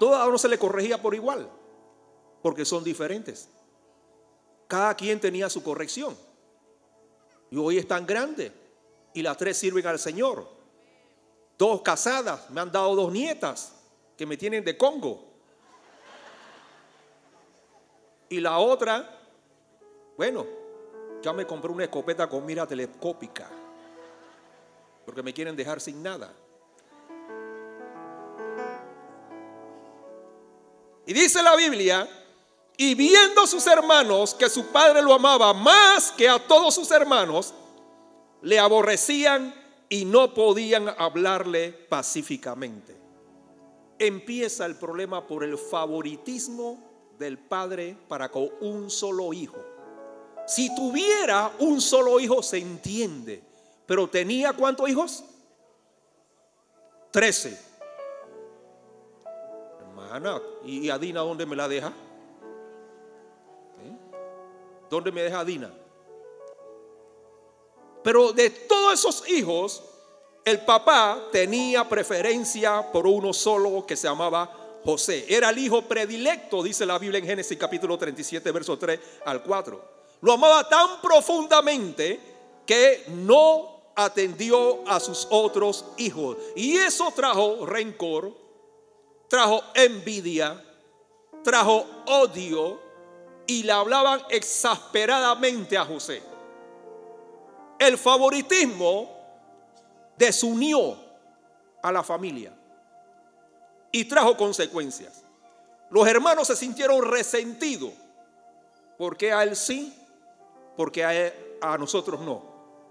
todas no se le corregía por igual, porque son diferentes. Cada quien tenía su corrección. Y hoy están grandes y las 3 sirven al Señor. 2 casadas, me han dado 2 nietas que me tienen de Congo. Y la otra, bueno, ya me compré una escopeta con mira telescópica, porque me quieren dejar sin nada. Y dice la Biblia: y viendo sus hermanos que su padre lo amaba más que a todos sus hermanos, le aborrecían y no podían hablarle pacíficamente. Empieza el problema por el favoritismo del padre para con un solo hijo. Si tuviera un solo hijo se entiende, pero tenía ¿cuántos hijos? 13. Hermana, ¿y a Dina dónde me la deja? ¿Dónde me deja a Dina? Pero de todos esos hijos, el papá tenía preferencia por uno solo que se llamaba José. Era el hijo predilecto, dice la Biblia en Génesis capítulo 37, verso 3 al 4. Lo amaba tan profundamente que no atendió a sus otros hijos. Y eso trajo rencor, trajo envidia, trajo odio, y le hablaban exasperadamente a José. El favoritismo desunió a la familia y trajo consecuencias. Los hermanos se sintieron resentidos. ¿Por qué a él sí? Porque a nosotros no.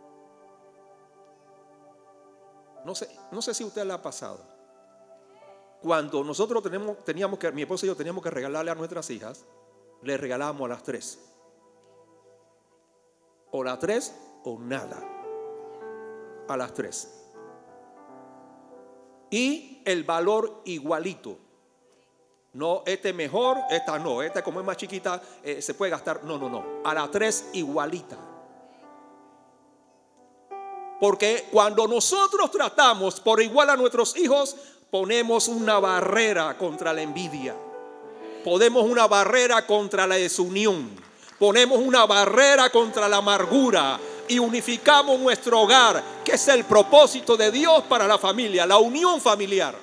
No sé si a usted le ha pasado. Cuando nosotros teníamos que, mi esposa y yo teníamos que regalarle a nuestras hijas, le regalábamos a las 3. O las 3 o nada. A las 3. Y el valor igualito. No, este mejor, esta no. Esta como es más chiquita se puede gastar. No. A las 3 igualita. Porque cuando nosotros tratamos por igual a nuestros hijos, ponemos una barrera contra la envidia. Ponemos una barrera contra la desunión. Ponemos una barrera contra la amargura. Y unificamos nuestro hogar, que es el propósito de Dios para la familia, la unión familiar.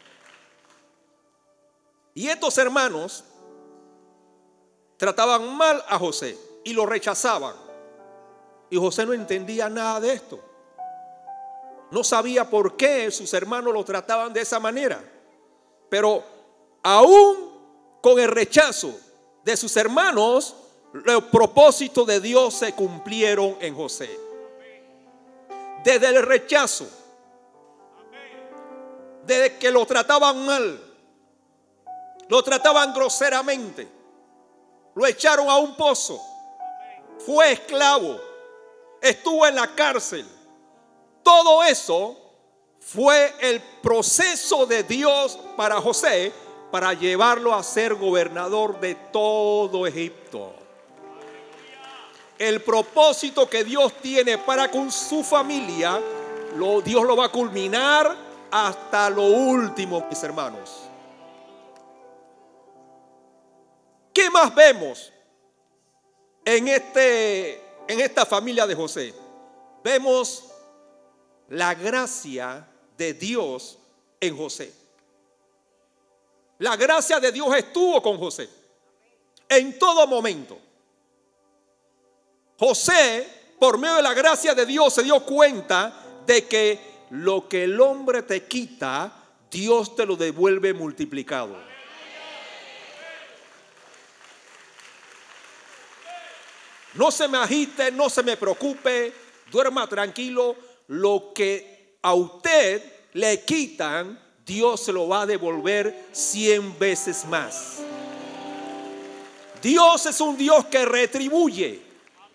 Y estos hermanos trataban mal a José y lo rechazaban. Y José no entendía nada de esto. No sabía por qué sus hermanos lo trataban de esa manera. Pero aún con el rechazo de sus hermanos, los propósitos de Dios se cumplieron en José. Desde el rechazo, desde que lo trataban mal, lo trataban groseramente, lo echaron a un pozo, fue esclavo, estuvo en la cárcel. Todo eso fue el proceso de Dios para José, para llevarlo a ser gobernador de todo Egipto. El propósito que Dios tiene para con su familia, Dios lo va a culminar hasta lo último, mis hermanos. ¿Qué más vemos en esta familia de José? Vemos la gracia de Dios en José. La gracia de Dios estuvo con José en todo momento. José, por medio de la gracia de Dios, se dio cuenta de que lo que el hombre te quita, Dios te lo devuelve multiplicado. No se me agite, no se me preocupe, duerma tranquilo. Lo que a usted le quitan, Dios se lo va a devolver 100 veces más. Dios es un Dios que retribuye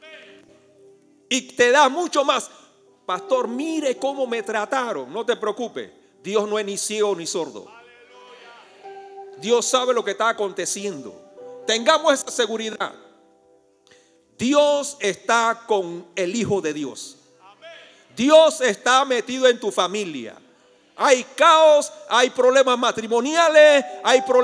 y te da mucho más. Pastor, mire cómo me trataron. No te preocupes, Dios no es ni ciego ni sordo. Dios sabe lo que está aconteciendo. Tengamos esa seguridad. Dios está con el Hijo de Dios. Dios está metido en tu familia. Hay caos, hay problemas matrimoniales, hay problemas